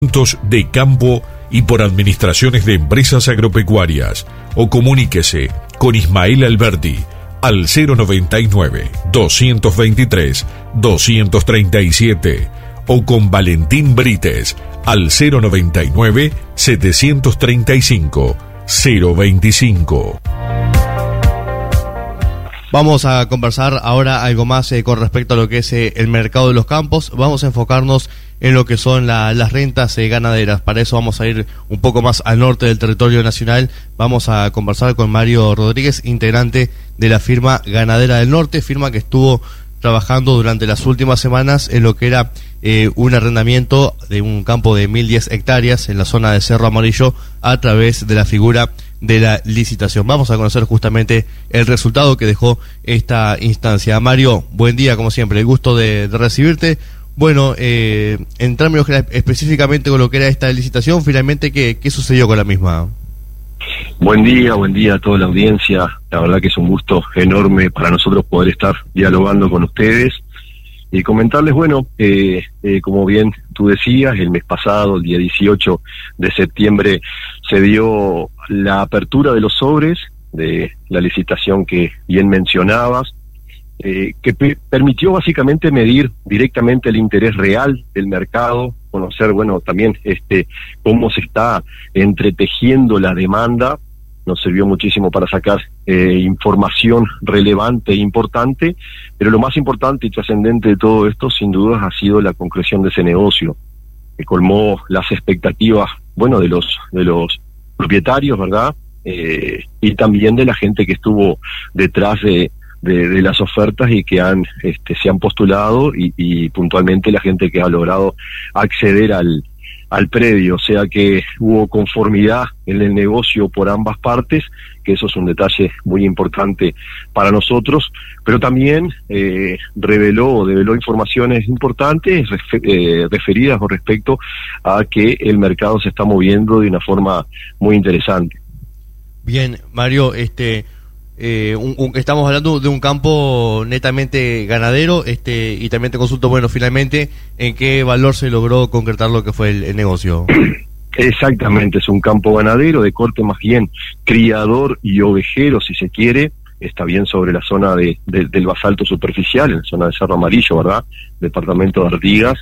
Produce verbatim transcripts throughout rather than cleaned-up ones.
de campo y por administraciones de empresas agropecuarias, o comuníquese con Ismael Alberti al cero noventa y nueve, doscientos veintitrés, doscientos treinta y siete o con Valentín Brites al cero noventa y nueve, setecientos treinta y cinco, cero veinticinco. Vamos a conversar ahora algo más eh, con respecto a lo que es eh, el mercado de los campos. Vamos a enfocarnos en lo que son la, las rentas eh, ganaderas. Para eso vamos a ir un poco más al norte del territorio nacional. Vamos a conversar con Mario Rodríguez, integrante de la firma Ganadera del Norte, firma que estuvo trabajando durante las últimas semanas en lo que era eh, un arrendamiento de un campo de mil diez hectáreas en la zona de Cerro Amarillo a través de la figura de la licitación. Vamos a conocer justamente el resultado que dejó esta instancia. Mario, buen día, como siempre, el gusto de, de recibirte. Bueno, eh, en términos específicamente con lo que era esta licitación, finalmente, ¿qué, qué sucedió con la misma? Buen día, buen día a toda la audiencia. La verdad que es un gusto enorme para nosotros poder estar dialogando con ustedes y comentarles, bueno, eh, eh, como bien tú decías, el mes pasado, el día dieciocho de septiembre, se dio la apertura de los sobres de la licitación que bien mencionabas, eh, que pe- permitió básicamente medir directamente el interés real del mercado, conocer, bueno, también este cómo se está entretejiendo la demanda. Nos sirvió muchísimo para sacar eh, información relevante e importante, pero lo más importante y trascendente de todo esto, sin dudas, ha sido la concreción de ese negocio, que colmó las expectativas, bueno, de los de los propietarios, ¿verdad? Eh, y también de la gente que estuvo detrás de, de, de las ofertas y que han este, se han postulado y, y puntualmente la gente que ha logrado acceder al al predio, o sea que hubo conformidad en el negocio por ambas partes, que eso es un detalle muy importante para nosotros, pero también eh, reveló o develó informaciones importantes refer, eh, referidas con respecto a que el mercado se está moviendo de una forma muy interesante. Bien, Mario, este... Eh, un, un, estamos hablando de un campo netamente ganadero, este, y también te consulto, bueno, finalmente, ¿en qué valor se logró concretar lo que fue el, el negocio? Exactamente, es un campo ganadero de corte más bien criador y ovejero, si se quiere. Está bien sobre la zona de, de, del basalto superficial, en la zona de Cerro Amarillo, ¿verdad? Departamento de Artigas.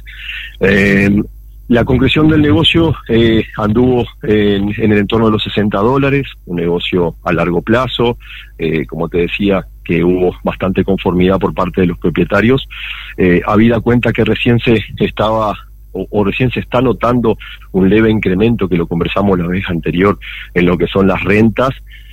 Eh, La concreción del negocio eh, anduvo en, en el entorno de los sesenta dólares, un negocio a largo plazo, eh, como te decía, que hubo bastante conformidad por parte de los propietarios, eh, habida cuenta que recién se estaba, o, o recién se está notando un leve incremento, que lo conversamos la vez anterior, en lo que son las rentas,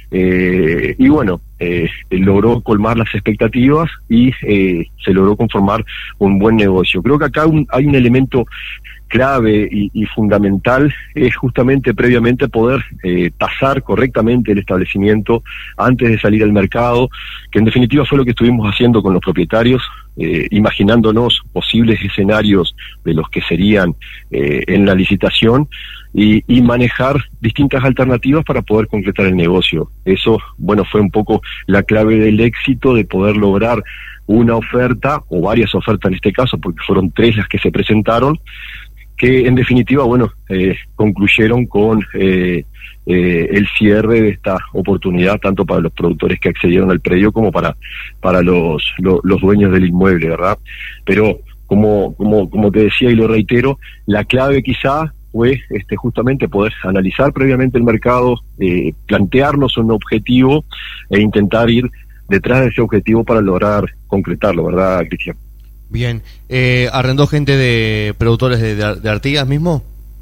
eh, y bueno, eh, logró colmar las expectativas y eh, se logró conformar un buen negocio. Creo que acá un, hay un elemento clave y, y fundamental, es justamente previamente poder eh, tasar correctamente el establecimiento antes de salir al mercado, que en definitiva fue lo que estuvimos haciendo con los propietarios, eh, imaginándonos posibles escenarios de los que serían eh, en la licitación y, y manejar distintas alternativas para poder concretar el negocio. Eso, bueno, fue un poco la clave del éxito de poder lograr una oferta, o varias ofertas en este caso, porque fueron tres las que se presentaron, que en definitiva, bueno, eh, concluyeron con eh, eh, el cierre de esta oportunidad, tanto para los productores que accedieron al predio como para para los, los, los dueños del inmueble, ¿verdad? Pero como como como te decía y lo reitero, la clave quizá fue este justamente poder analizar previamente el mercado, eh, plantearnos un objetivo e intentar ir detrás de ese objetivo para lograr concretarlo, ¿verdad, Cristian? Bien, eh, ¿arrendó gente de productores de, de, de Artigas mismo?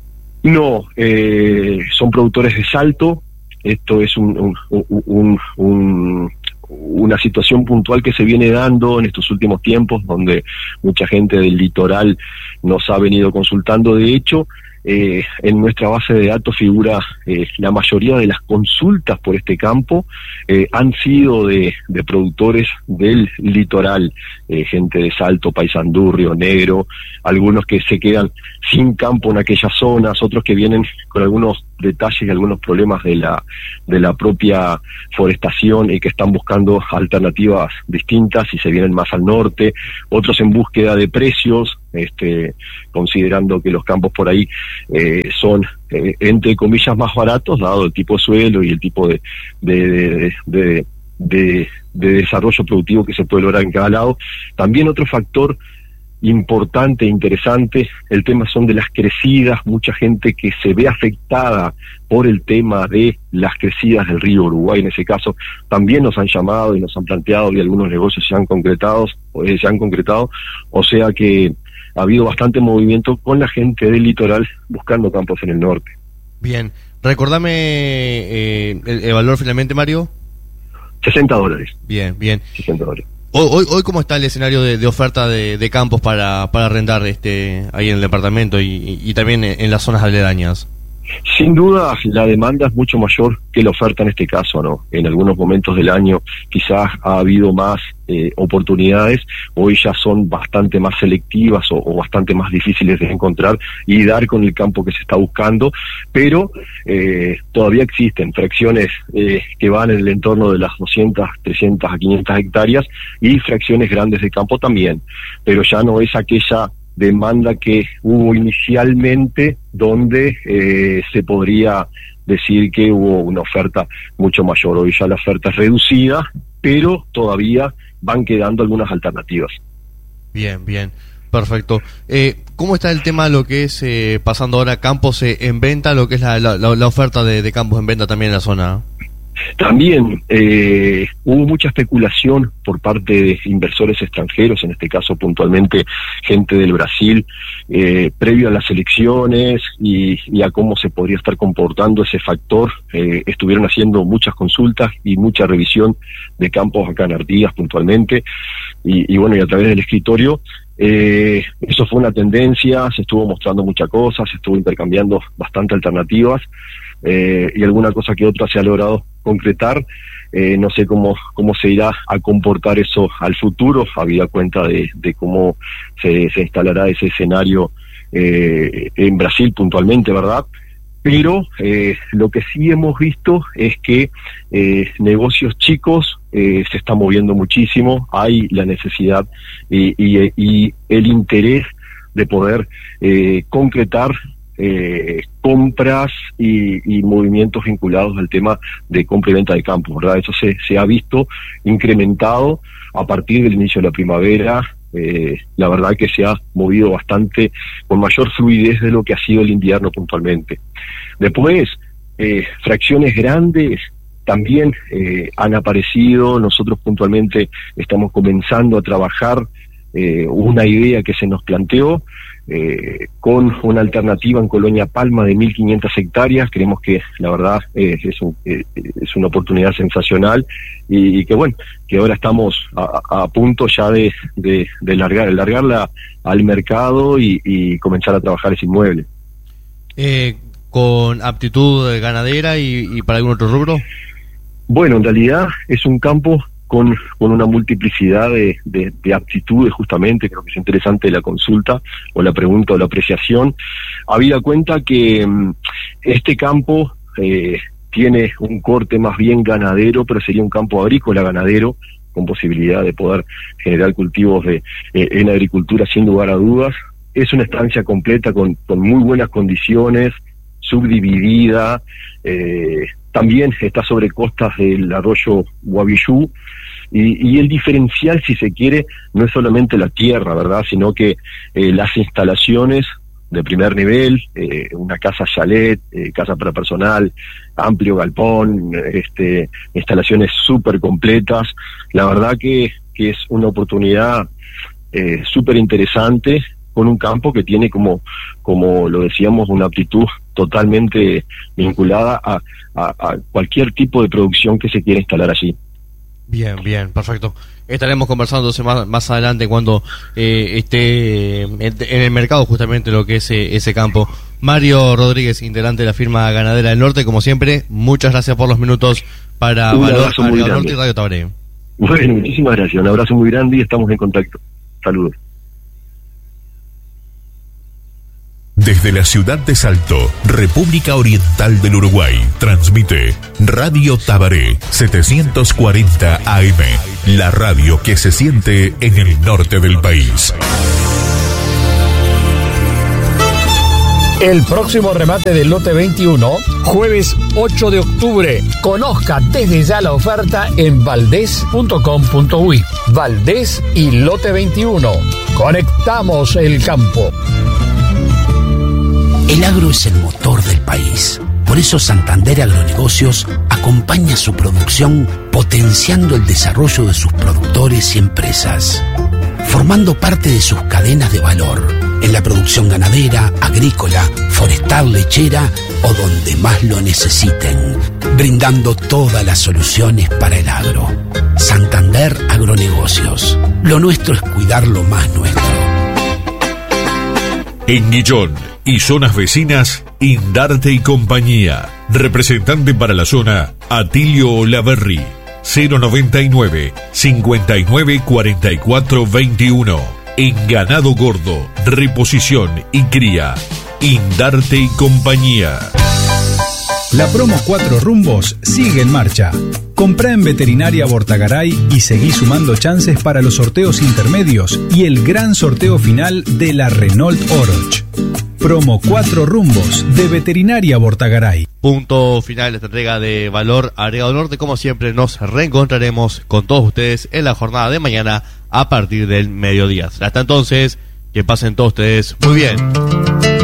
No, eh, son productores de Salto. Esto es un, un, un, un, una situación puntual que se viene dando en estos últimos tiempos, donde mucha gente del litoral nos ha venido consultando. De hecho, eh, en nuestra base de datos figura eh, la mayoría de las consultas por este campo eh, han sido de, de productores del litoral, eh, gente de Salto, Paysandú, Río Negro, algunos que se quedan sin campo en aquellas zonas, otros que vienen con algunos detalles y algunos problemas de la de la propia forestación y que están buscando alternativas distintas y se vienen más al norte, otros en búsqueda de precios este, considerando que los campos por ahí eh, son, eh, entre comillas, más baratos, dado el tipo de suelo y el tipo de, de, de, de, de, de desarrollo productivo que se puede lograr en cada lado. También otro factor importante e interesante, el tema son de las crecidas, mucha gente que se ve afectada por el tema de las crecidas del río Uruguay, en ese caso también nos han llamado y nos han planteado y algunos negocios se han concretado, eh, se han concretado, o sea que ha habido bastante movimiento con la gente del litoral buscando campos en el norte. Bien, recordame eh, el, el valor finalmente, Mario. sesenta dólares. Bien, bien. sesenta dólares. Hoy, hoy, hoy ¿cómo está el escenario de, de oferta de, de campos para, para arrendar este ahí en el departamento y, y, y también en, en las zonas aledañas? Sin duda, la demanda es mucho mayor que la oferta en este caso, ¿no? En algunos momentos del año quizás ha habido más eh, oportunidades, hoy ya son bastante más selectivas o, o bastante más difíciles de encontrar y dar con el campo que se está buscando, pero eh, todavía existen fracciones eh, que van en el entorno de las doscientas, trescientas a quinientas hectáreas y fracciones grandes de campo también, pero ya no es aquella demanda que hubo inicialmente donde eh, se podría decir que hubo una oferta mucho mayor. Hoy ya la oferta es reducida, pero todavía van quedando algunas alternativas. Bien, bien, perfecto. Eh, ¿Cómo está el tema lo que es eh, pasando ahora campos eh, en venta, lo que es la, la, la oferta de, de campos en venta también en la zona? También eh, hubo mucha especulación por parte de inversores extranjeros, en este caso puntualmente gente del Brasil, eh, previo a las elecciones y, y a cómo se podría estar comportando ese factor. Eh, estuvieron haciendo muchas consultas y mucha revisión de campos acá en Artigas puntualmente, y, y bueno, y a través del escritorio. Eh, eso fue una tendencia, se estuvo mostrando muchas cosas, se estuvo intercambiando bastante alternativas, eh, y alguna cosa que otra se ha logrado concretar. Eh, no sé cómo cómo se irá a comportar eso al futuro, habida cuenta de, de cómo se, se instalará ese escenario eh, en Brasil puntualmente, ¿verdad? Pero eh, lo que sí hemos visto es que eh, negocios chicos eh, se están moviendo muchísimo, hay la necesidad y, y, y el interés de poder eh, concretar eh, compras y, y movimientos vinculados al tema de compra y venta de campos, ¿verdad? Eso se, se ha visto incrementado a partir del inicio de la primavera. Eh, la verdad que se ha movido bastante con mayor fluidez de lo que ha sido el invierno puntualmente. Después, eh, fracciones grandes también eh, han aparecido. Nosotros puntualmente estamos comenzando a trabajar eh, una idea que se nos planteó eh, con una alternativa en Colonia Palma de mil quinientas hectáreas. Creemos que la verdad eh, es, un, eh, es una oportunidad sensacional y, y que bueno, que ahora estamos a, a punto ya de, de, de largar, largarla al mercado y, y comenzar a trabajar ese inmueble. Eh, ¿Con aptitud ganadera y, y para algún otro rubro? Bueno, en realidad es un campo con, con una multiplicidad de, de, de aptitudes, justamente. Creo que es interesante la consulta o la pregunta o la apreciación. Habida cuenta que um, este campo eh, tiene un corte más bien ganadero, pero sería un campo agrícola ganadero, con posibilidad de poder generar cultivos de, eh, en agricultura sin lugar a dudas. Es una estancia completa con, con muy buenas condiciones, subdividida, eh, también está sobre costas del arroyo Guavillú, y, y el diferencial, si se quiere, no es solamente la tierra, ¿verdad?, sino que eh, las instalaciones de primer nivel, eh, una casa chalet, eh, casa para personal, amplio galpón, este, instalaciones súper completas. La verdad que, que es una oportunidad eh, súper interesante, con un campo que tiene, como como lo decíamos, una aptitud totalmente vinculada a, a, a cualquier tipo de producción que se quiera instalar allí. Bien, bien, perfecto. Estaremos conversando más, más adelante cuando eh, esté en, en el mercado justamente lo que es eh, ese campo. Mario Rodríguez, integrante de la firma Ganadera del Norte, como siempre, muchas gracias por los minutos para Valor Agregado Norte y Radio Tabaré. Bueno, muchísimas gracias, un abrazo muy grande y estamos en contacto. Saludos. Desde la ciudad de Salto, República Oriental del Uruguay, transmite Radio Tabaré setecientos cuarenta A M, la radio que se siente en el norte del país. El próximo remate del lote veintiuno, jueves ocho de octubre. Conozca desde ya la oferta en valdés punto com punto uy. Valdés y lote veintiuno. Conectamos el campo. El agro es el motor del país. Por eso Santander Agronegocios acompaña su producción potenciando el desarrollo de sus productores y empresas, formando parte de sus cadenas de valor en la producción ganadera, agrícola, forestal, lechera o donde más lo necesiten, brindando todas las soluciones para el agro. Santander Agronegocios. Lo nuestro es cuidar lo más nuestro. En Guillón y zonas vecinas, Indarte y Compañía. Representante para la zona, Atilio Olaverri. cero noventa y nueve, cincuenta y nueve, cuarenta y cuatro, veintiuno. En ganado gordo, reposición y cría, Indarte y Compañía. La promo Cuatro Rumbos sigue en marcha. Comprá en Veterinaria Bortagaray y seguí sumando chances para los sorteos intermedios y el gran sorteo final de la Renault Oroch. Promo Cuatro Rumbos de Veterinaria Bortagaray. Punto final de esta entrega de Valor Agregado Norte. Como siempre, nos reencontraremos con todos ustedes en la jornada de mañana a partir del mediodía. Hasta entonces, que pasen todos ustedes muy bien.